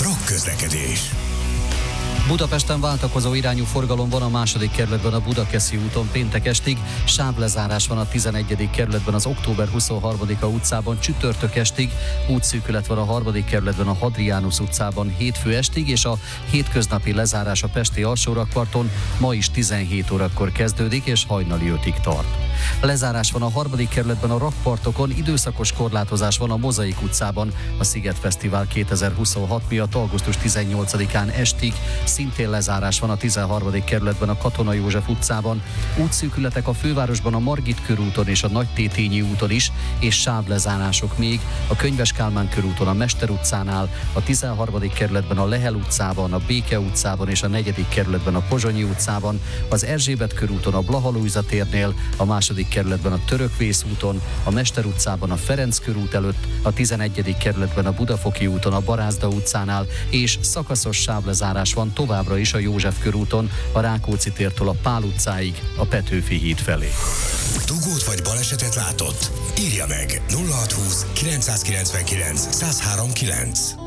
Rock közlekedés. Budapesten váltakozó irányú forgalom van a második kerületben a Budakeszi úton péntek estig, sávlezárás van a 11. kerületben az Október 23-a utcában csütörtök estig, útszűkület van a 3. kerületben a Hadrianus utcában hétfő estig, és a hétköznapi lezárás a pesti alsórakparton ma is 17 órakor kezdődik és hajnali 5-ig tart. Lezárás van a 3. kerületben a rakpartokon, időszakos korlátozás van a Mozaik utcában, a Sziget Fesztivál 2026 miatt augusztus 18-án estig, szintén lezárás van a 13. kerületben a Katona József utcában, útszűkületek a fővárosban a Margit körúton és a Nagytétényi úton is, és sávlezárások még a Könyves Kálmán körúton a Mester utcánál, a 13. kerületben a Lehel utcában, a Béke utcában és a 4. kerületben a Pozsonyi utcában, az Erzsébet körúton a Blaha Lujza térnél, a 2. kerületben a Törökvész úton, a Mester utcában a Ferenc körút előtt, a 11. kerületben a Budafoki úton a Barázda utcánál, és szakaszos sávlezárás van továbbra is a József körúton, a Rákóczi tértől a Pál utcáig, a Petőfi híd felé. Dugót vagy balesetet látott? Írja meg 0620 999 1039.